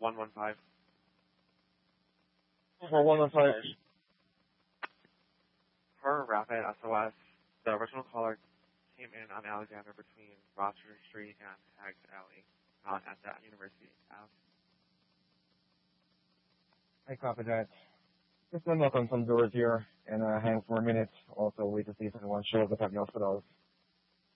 115. For 115. Per Rapid SOS, the original caller came in on Alexander between Rochester Street and Hags Alley, not at that University Ave. I copy that. Just knock on some doors here and hang for a minute. Also, wait to see if anyone shows up at the hospitals.